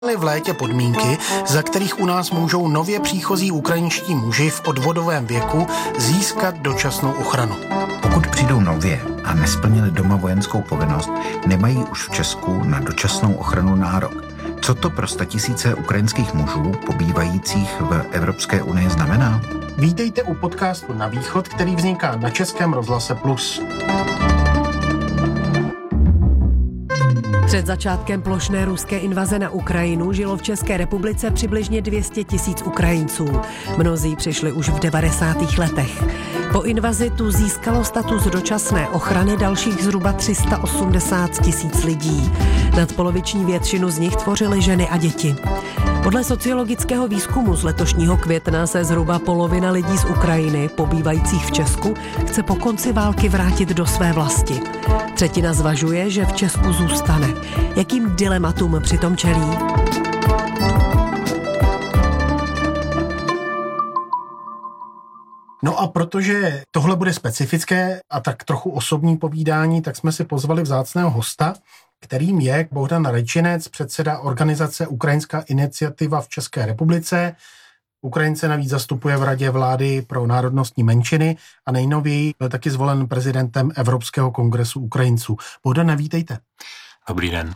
v létě podmínky, za kterých u nás můžou nově příchozí ukrajinští muži v odvodovém věku získat dočasnou ochranu. Pokud přijdou nově a nesplnili doma vojenskou povinnost, nemají už v Česku na dočasnou ochranu nárok. Co to pro statisíce ukrajinských mužů pobývajících v Evropské unii znamená? Vítejte u podcastu Na východ, který vzniká na Českém rozhlase Plus. Před začátkem plošné ruské invaze na Ukrajinu žilo v České republice přibližně 200 000 Ukrajinců. Mnozí přišli už v 90. letech. Po invazi tu získalo status dočasné ochrany dalších zhruba 380 000 lidí. Nadpoloviční většinu z nich tvořily ženy a děti. Podle sociologického výzkumu z letošního května se zhruba polovina lidí z Ukrajiny, pobývajících v Česku, chce po konci války vrátit do své vlasti. Třetina zvažuje, že v Česku zůstane. Jakým dilematům přitom čelí? No a protože tohle bude specifické a tak trochu osobní povídání, tak jsme si pozvali vzácného hosta, kterým je Bohdan Rajčinec, předseda organizace Ukrajinská iniciativa v České republice. Ukrajince navíc zastupuje v Radě vlády pro národnostní menšiny a nejnověji byl taky zvolen prezidentem Evropského kongresu Ukrajinců. Bohdane, vítejte. Dobrý den.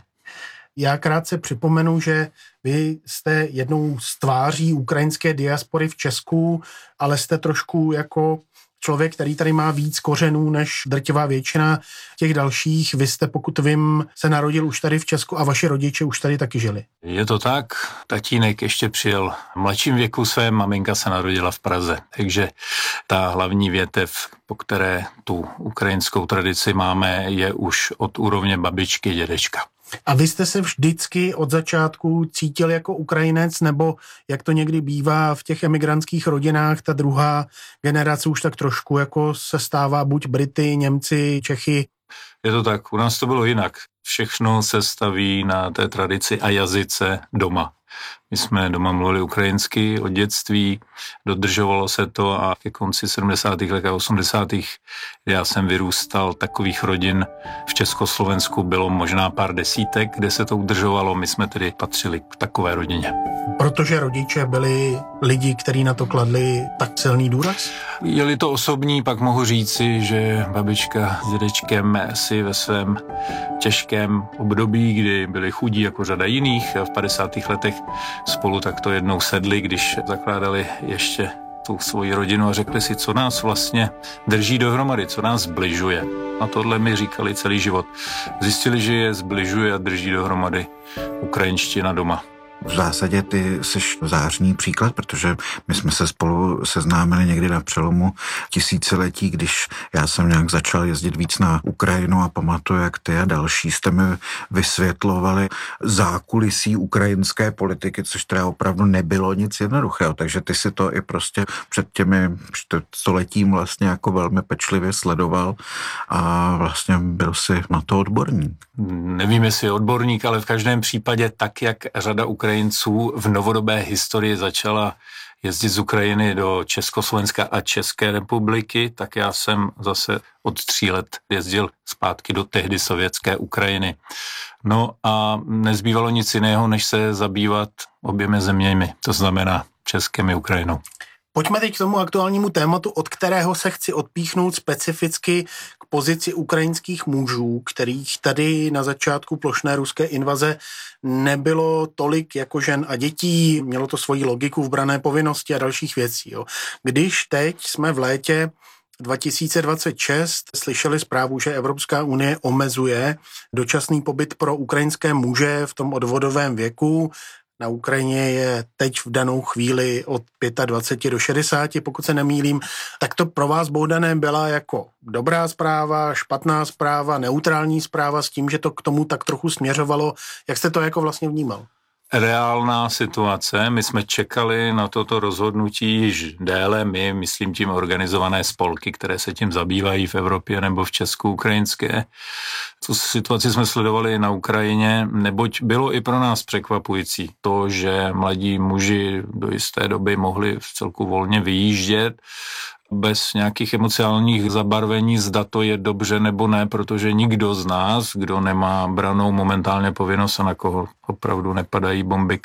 Já krátce připomenu, že vy jste jednou z tváří ukrajinské diaspory v Česku, ale jste trošku jako člověk, který tady má víc kořenů než drtivá většina těch dalších. Vy jste, pokud vím, se narodil už tady v Česku a vaši rodiče už tady taky žili. Je to tak. Tatínek ještě přijel v mladším věku své, maminka se narodila v Praze. Takže ta hlavní větev, po které tu ukrajinskou tradici máme, je už od úrovně babičky, dědečka. A vy jste se vždycky od začátku cítil jako Ukrajinec, nebo jak to někdy bývá v těch emigrantských rodinách, ta druhá generace už tak trošku jako se stává buď Brity, Němci, Čechy? Je to tak, u nás to bylo jinak. Všechno se staví na té tradici a jazyce doma. My jsme doma mluvili ukrajinsky od dětství, dodržovalo se to a ke konci 70. let a 80. já jsem vyrůstal, takových rodin v Československu bylo možná pár desítek, kde se to udržovalo, my jsme tedy patřili k takové rodině. Protože rodiče byli lidi, kteří na to kladli tak silný důraz? Je-li to osobní, pak mohu říci, že babička s dědečkem si ve svém těžkém období, kdy byli chudí jako řada jiných, v 50. letech spolu takto jednou sedli, když zakládali ještě tu svoji rodinu a řekli si, co nás vlastně drží dohromady, co nás zbližuje. A tohle mi říkali celý život. Zjistili, že je zbližuje a drží dohromady ukrajinština doma. V zásadě ty jsi zářný příklad, protože my jsme se spolu seznámili někdy na přelomu tisíciletí, když já jsem nějak začal jezdit víc na Ukrajinu a pamatuju, jak ty a další jste mi vysvětlovali zákulisí ukrajinské politiky, což teda opravdu nebylo nic jednoduchého, takže ty si to i prostě před těmi stoletím vlastně jako velmi pečlivě sledoval a vlastně byl si na to odborník. Nevím, jestli je odborník, ale v každém případě tak, jak řada Ukrajinců v novodobé historii začala jezdit z Ukrajiny do Československa a České republiky, tak já jsem zase od 3 let jezdil zpátky do tehdy sovětské Ukrajiny. No a nezbývalo nic jiného, než se zabývat oběmi zeměmi, to znamená Českem i Ukrajinou. Pojďme teď k tomu aktuálnímu tématu, od kterého se chci odpíchnout specificky k pozici ukrajinských mužů, kterých tady na začátku plošné ruské invaze nebylo tolik jako žen a dětí, mělo to svoji logiku v branné povinnosti a dalších věcí. Jo. Když teď jsme v létě 2026 slyšeli zprávu, že Evropská unie omezuje dočasný pobyt pro ukrajinské muže v tom odvodovém věku. Na Ukrajině je teď v danou chvíli od 25 do 60, pokud se nemýlím. Tak to pro vás, Bohdane, byla jako dobrá zpráva, špatná zpráva, neutrální zpráva s tím, že to k tomu tak trochu směřovalo. Jak jste to jako vlastně vnímal? Reálná situace. My jsme čekali na toto rozhodnutí již déle, myslím tím organizované spolky, které se tím zabývají v Evropě nebo v Česku ukrajinské. Tu situaci jsme sledovali na Ukrajině, neboť bylo i pro nás překvapující to, že mladí muži do jisté doby mohli vcelku volně vyjíždět bez nějakých emocionálních zabarvení, zda to je dobře nebo ne, protože nikdo z nás, kdo nemá branou momentálně povinnost a na koho opravdu nepadají bomby